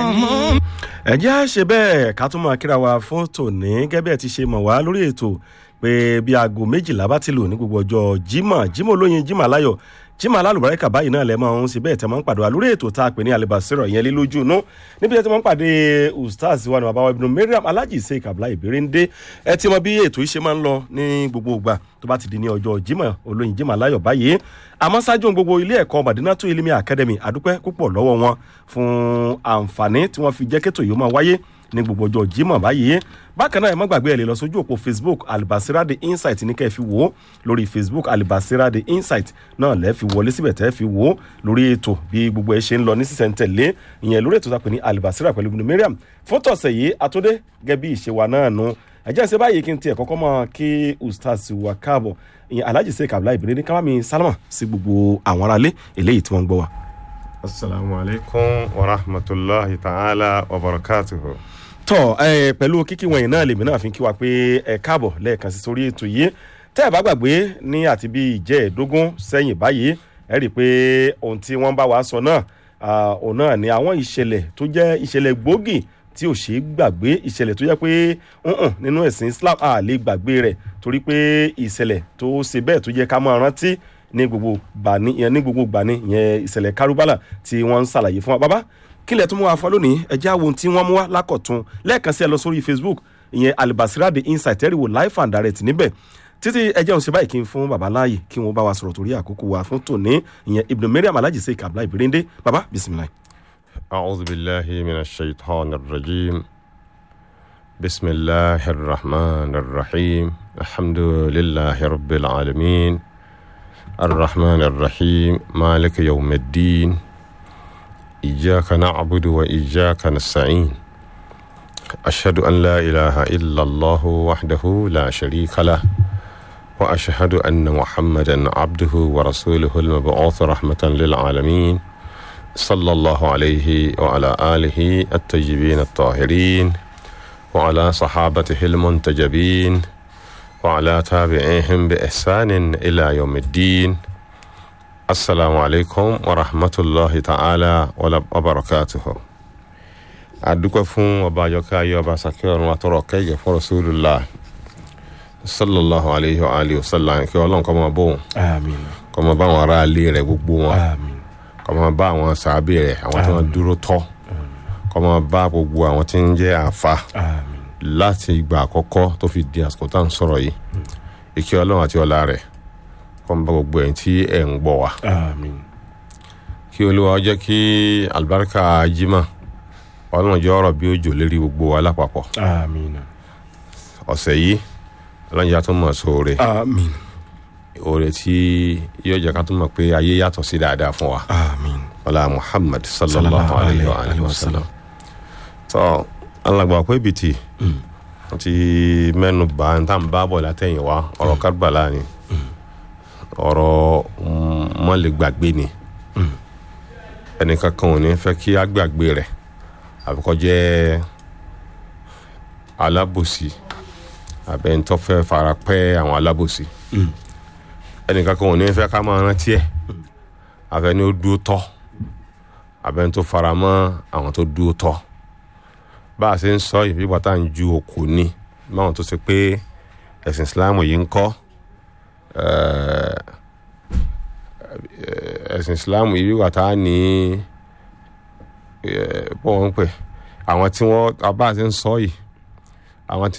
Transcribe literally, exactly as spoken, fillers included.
ẹ jẹ́ á ṣe bẹ́ẹ̀ ká tún máa kíra wa fún tòní gẹ́gẹ́ bí ẹ ti ṣe mọ̀ wá lórí ètò pé bí aago méjìlá bá ti lò ní gbogbo ọjọ́ Jímọ̀ Jímọ̀ olóyin Jímọ̀ aláyọ̀ Jímọ̀ alálùbáríkà báyìí náà lẹ máa ń ṣe bẹ́ẹ̀ tẹ́ máa ń pàdé wa lórí ètò tá a pè ní Alibasira yẹn lé lójú inú níbi tí ẹ ti máa ń pàdé ustaz wa ní bàbá wa Ibn Mariam Alhaji Sheikh Abdullahi Birinde ẹ ti mọ bí ètò yìí ṣe máa ń lọ ní gbogbo ìgbà tó bá ti di ní ọjọ́ Jímọ̀ olóyin Jímọ̀ aláyọ̀ báyìí àmọ́ ṣáájú gbogbo ilé ẹ̀kọ́ Madinatu Ilimi Academy àdúpẹ́ púpọ̀ lọ́wọ́ wọn fún àǹfààní tí wọ́n fi jẹ́ kétò yìí máa wáyé ní gbogbo ọjọ́ Jímọ̀ báyìí bákan náà ẹ má gbàgbé ẹ lè lọ sójú òpó Facebook Alibasira The Insight ní kẹ́ ẹ fi wò ó lórí Facebook Alibasira The Insight náà lẹ́ fi wọlé síbẹ̀ tẹ́ fi wò ó lórí ètò bí gbogbo ẹ ṣe ń lọ ní sísẹ̀ntẹ̀lé ìyẹn lórí ètò tá a pè ní Alibasira pẹ̀lú Ibn Mariam fún tọ̀sẹ̀ yìí àtúndé gẹ́gẹ́ bí ìṣe wa náà nu ẹ̀jẹ̀ ṣe báyìí kí n tiẹ̀ kọ́kọ́ mọ́ kí ustaz wa káàbọ̀ ìyẹn Alhaji Sheikh Abdullahi Birinde ká bá mi sálámà sí gbogbo àwọn aráalé eléyìí tí wọ́n ń gbọ́ wa. Assalamu alaikum wa rahmatullahi ta'ala wa barakatuhu. Tọ́ ẹ pẹ̀lú kíkí wọ̀nyí náà lèmi náà fi kí wa pé ẹ káàbọ̀ lẹ́ẹ̀kan sí sórí ètò yìí tẹ́ ẹ bá gbàgbé ní àti bí ìjẹ́ẹ̀dógún sẹ́yìn báyìí ẹ rí i pé ohun tí wọ́n bá wa sọ náà òun náà ni àwọn ìṣẹ̀lẹ̀ tó jẹ́ ìṣẹ̀lẹ̀ gbòógì tí ò ṣeé gbàgbé ìṣẹ̀lẹ̀ tó jẹ́ pé nínú ẹ̀sìn Islam a lè gbàgbé rẹ̀ torí pé ìṣẹ̀lẹ̀ tó ṣe bẹ́ẹ̀ tó jẹ́ ká máa rántí ní gbogbo gbani ìyẹn ní gbogbo gbani ìyẹn ìṣẹ̀lẹ̀ Kárúbálà tí wọ́n ń ṣàlàyé fún wa bàbá kílẹ̀ tó mú wa fún lónìí ẹ jẹ́ àwọn tí wọ́n mú wa lákọ̀tún lẹ́ẹ̀kan sí ẹ lọ sórí Facebook ìyẹn Alibasira The Insight ẹ̀rìwò live and direct níbẹ̀ títí ẹ jẹ́ òun ṣe báyìí kí n fún bàbá láàyè kí wọ́n bá wa sọ̀rọ̀ torí àkókò wa fún tòní ìyẹn Ibn Mariam Alhaji Sheikh Abdullahi Birinde bàbá bisimilayi. A'udhu billahi minash shaitanir rajim. Bismillahir rahmanir rahim. Alhamdulillahi rabbil alamin. Ar-rahmanir rahim. Maliki yawmiddin. إياك نعبد وإياك نستعين أشهد أن لا إله إلا الله وحده لا شريك له وأشهد أن محمدا عبده ورسوله المبعوث رحمة للعالمين صلى الله عليه وعلى آله الطيبين الطاهرين وعلى صحابته المنتجبين وعلى تابعيهم بإحسان إلى يوم الدين. Assalamu alaikum wa rahmatullahi ta'ala wa barakatuhu. Adúpẹ́ fún ọba àjọkẹ́ ayé ọba sàkẹ́ ọ̀run àtọrọ kẹ́gẹ́ fún Rasulullah sallallahu alayhi wa alihi wa sallam kí Ọlọ́run kó máa bọ́ wọn. Àmín. Kó máa bá àwọn ará ilé rẹ̀ gbogbo wọn. Àmín. Kó máa bá àwọn sàábé rẹ̀ àwọn tí wọ́n dúró tọ́. Kó máa bá gbogbo àwọn tí ń jẹ́ àfà. Àmín. Láti ìgbà àkọ́kọ́ tó fi di àsìkò tá à ń sọ̀rọ̀ yìí. Ìkẹ́ Ọlọ́run àti ọlá rẹ̀ kọ́n bá gbogbo ẹ̀yin tí ẹ̀ ń gbọ́ wa. Àmín. Kí Olúwa jẹ́ kí àlùbáríkà Jímọ̀ Ọlọ́run jẹ́ ọ̀rọ̀ bí òjò lérí gbogbo wa lápapọ̀. Àmín. Ọ̀sẹ̀ yìí Ọlọ́run jẹ́ ká tún mọ̀ sóore. Àmín. Oore tí yóò jẹ́ ká tún mọ̀ pé ayé yàtọ̀ sí dáadáa fún wa. Àmín. Ọlá Muhammad sallallahu alayhi wa alihi wa sallam. Tọ́ alàgbà pé bìtì ti mẹ́nu bá ń tàn bá bọ̀ látẹ̀yìn wa ọ̀rọ̀ Karbala ni. Ọ̀rọ̀ mọ́ lè gbàgbé ni ẹnìkan kan ò ní fẹ́ kí á gbàgbé rẹ̀ àbí kó jẹ́ alábòsí àbẹ́ ń tó fẹ́ fara pẹ́ àwọn alábòsí ẹnìkan kan ò ní fẹ́ ká máa rántí ẹ̀ àfẹ́ ní ó dúró tọ́ àbẹ́ ń tó fara mọ́ àwọn tó dúró tọ́ bá a ṣe ń sọ yìí bí bàtà ń ju òkú ni báwọn tó ṣe pé ẹ̀sìn Ìsìláàmù yìí ń kọ́ ẹ̀sìn Ìsìláàmù yìí wà tá a ní bọ́ wọn pẹ̀ àwọn tí wọ́n bá a ṣe ń sọ yìí àwọn tí